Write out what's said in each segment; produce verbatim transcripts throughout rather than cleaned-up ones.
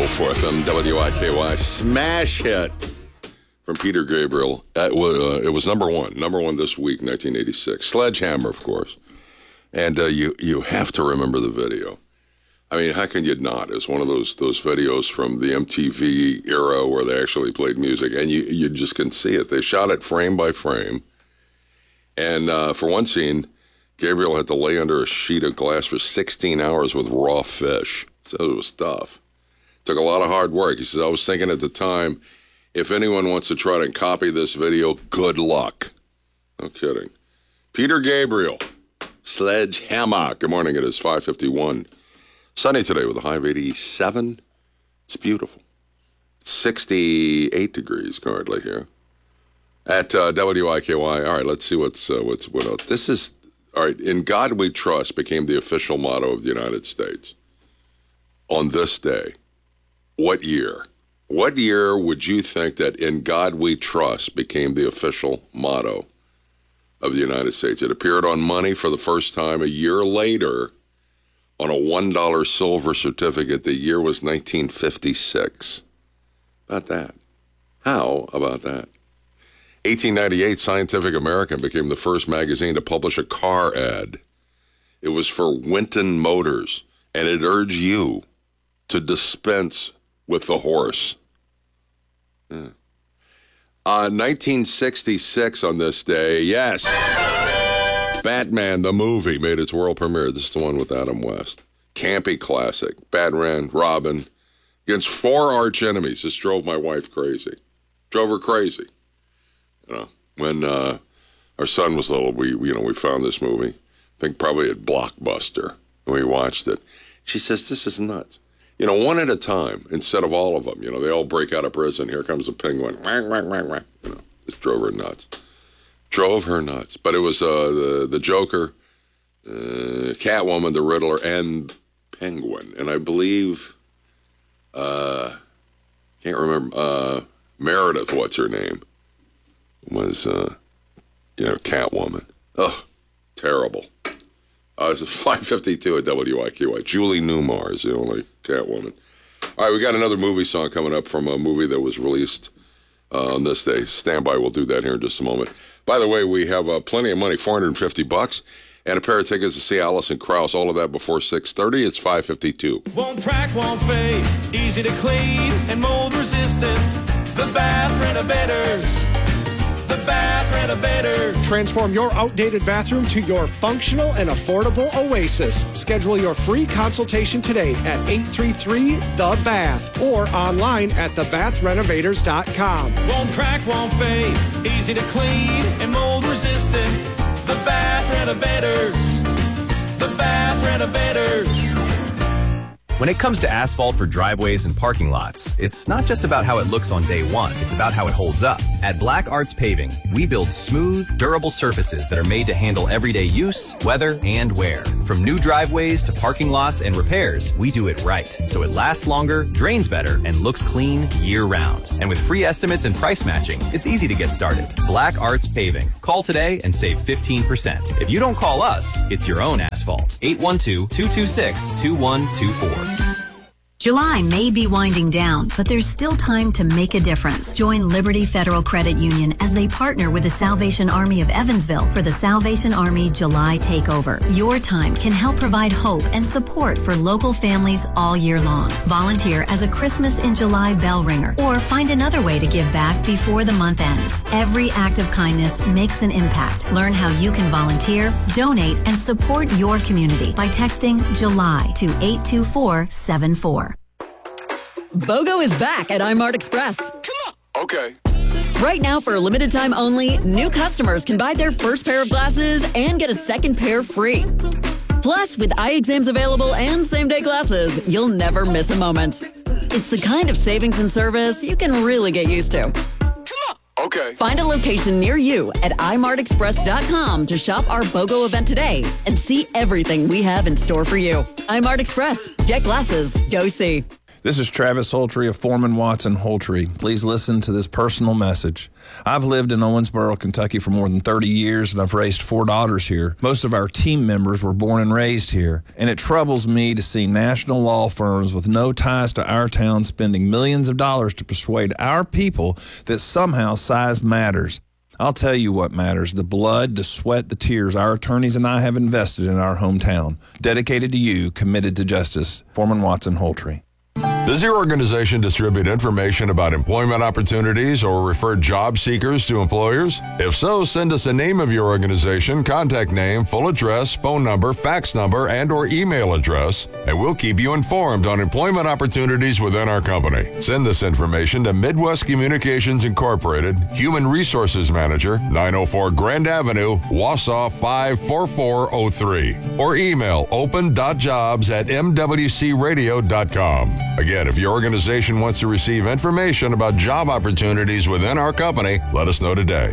fourth on W I K Y. Smash hit from Peter Gabriel. It was, uh, it was number one. Number one this week, nineteen eighty-six. Sledgehammer, of course. And uh, you you have to remember the video. I mean, how can you not? It's one of those those videos from the M T V era where they actually played music, and you, you just can see it. They shot it frame by frame. And uh, for one scene, Gabriel had to lay under a sheet of glass for sixteen hours with raw fish. So it was tough. Took a lot of hard work. He says, I was thinking at the time, if anyone wants to try to copy this video, good luck. No kidding. Peter Gabriel, Sledgehammer. Good morning. It is five fifty-one. Sunny today with a high of eighty-seven. It's beautiful. It's sixty-eight degrees currently here at uh, W I K Y. All right, let's see what's uh, what's what else. This is all right. In God We Trust became the official motto of the United States. On this day, what year? What year would you think that In God We Trust became the official motto of the United States? It appeared on money for the first time a year later on a one dollar silver certificate. The year was nineteen fifty-six. About that. How about that? eighteen ninety-eight, Scientific American became the first magazine to publish a car ad. It was for Winton Motors, and it urged you to dispense with the horse. Yeah. Uh, nineteen sixty-six on this day, yes, Batman the movie made its world premiere. This is the one with Adam West. Campy classic. Batman, Robin, against four arch enemies. This drove my wife crazy. Drove her crazy. You know, when uh, our son was little, we you know we found this movie. I think probably at Blockbuster, and we watched it. She says, "This is nuts." You know, one at a time instead of all of them. You know, they all break out of prison. Here comes the penguin. You know, just drove her nuts. Drove her nuts. But it was uh, the the Joker, uh, Catwoman, the Riddler, and Penguin. And I believe, uh, can't remember, uh, Meredith, what's her name, was, uh, you know, Catwoman. Ugh, terrible. Uh, it's five fifty-two at W I K Y. Julie Newmar is the only Catwoman. All right, we got another movie song coming up from a movie that was released uh, on this day. Stand by, we'll do that here in just a moment. By the way, we have uh, plenty of money, four hundred fifty bucks, and a pair of tickets to see Alison Krauss. All of that before six thirty. It's five fifty-two. Won't crack, won't fade, easy to clean and mold resistant. The Bath Renovators. The Bath Renovators. Transform your outdated bathroom to your functional and affordable oasis. Schedule your free consultation today at eight three three the bath or online at the bath renovators dot com. Won't crack, won't fade, easy to clean and mold resistant. The Bath Renovators. The Bath Renovators. When it comes to asphalt for driveways and parking lots, it's not just about how it looks on day one, it's about how it holds up. At Black Arts Paving, we build smooth, durable surfaces that are made to handle everyday use, weather, and wear. From new driveways to parking lots and repairs, we do it right, so it lasts longer, drains better, and looks clean year-round. And with free estimates and price matching, it's easy to get started. Black Arts Paving. Call today and save fifteen percent. If you don't call us, it's your own asphalt. eight one two, two two six, two one two four. July may be winding down, but there's still time to make a difference. Join Liberty Federal Credit Union as they partner with the Salvation Army of Evansville for the Salvation Army July Takeover. Your time can help provide hope and support for local families all year long. Volunteer as a Christmas in July bell ringer or find another way to give back before the month ends. Every act of kindness makes an impact. Learn how you can volunteer, donate, and support your community by texting July to eight two four seven four. BOGO is back at iMart Express. Come on. Okay. Right now, for a limited time only, new customers can buy their first pair of glasses and get a second pair free. Plus, with eye exams available and same-day glasses, you'll never miss a moment. It's the kind of savings and service you can really get used to. Come on. Okay. Find a location near you at i mart express dot com to shop our BOGO event today and see everything we have in store for you. iMart Express. Get glasses. Go see. This is Travis Holtry of Foreman Watson Holtry. Please listen to this personal message. I've lived in Owensboro, Kentucky for more than thirty years, and I've raised four daughters here. Most of our team members were born and raised here, and it troubles me to see national law firms with no ties to our town spending millions of dollars to persuade our people that somehow size matters. I'll tell you what matters, the blood, the sweat, the tears our attorneys and I have invested in our hometown. Dedicated to you, committed to justice. Foreman Watson Holtry. Does your organization distribute information about employment opportunities or refer job seekers to employers? If so, send us a name of your organization, contact name, full address, phone number, fax number, and or email address, and we'll keep you informed on employment opportunities within our company. Send this information to Midwest Communications Incorporated, Human Resources Manager, nine oh four Grand Avenue, Wausau five four four oh three, or email open dot jobs at m w c radio dot com. Again, if your organization wants to receive information about job opportunities within our company, let us know today.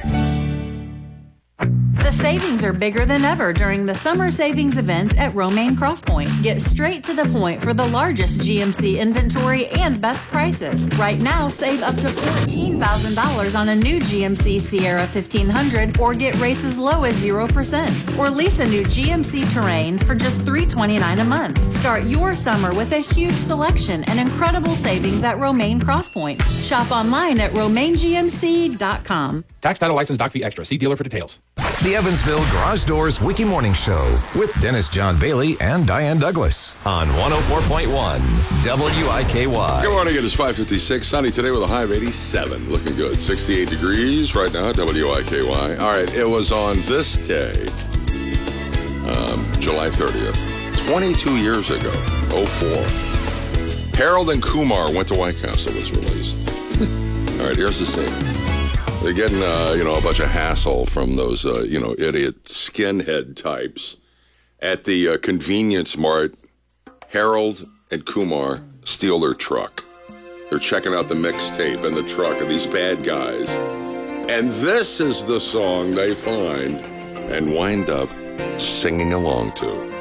The savings are bigger than ever during the summer savings event at Romaine Crosspoint. Get straight to the point for the largest G M C inventory and best prices. Right now, save up to fourteen thousand dollars on a new G M C Sierra fifteen hundred or get rates as low as zero percent. Or lease a new G M C Terrain for just three hundred twenty-nine dollars a month. Start your summer with a huge selection and incredible savings at Romaine Crosspoint. Shop online at romaine g m c dot com. Tax, title, license, doc fee extra. See dealer for details. The Evansville Garage Doors Wiki Morning Show with Dennis John Bailey and Diane Douglas on one oh four point one W I K Y. Good morning. It is five fifty-six. Sunny today with a high of eighty-seven. Looking good. sixty-eight degrees right now at W I K Y. All right. It was on this day, um, July thirtieth, twenty-two years ago, oh four. Harold and Kumar Went to White Castle was released. All right. Here's the scene. They're getting, uh, you know, a bunch of hassle from those, uh, you know, idiot skinhead types at the uh, convenience mart. Harold and Kumar steal their truck. They're checking out the mixtape in the truck of these bad guys. And this is the song they find and wind up singing along to.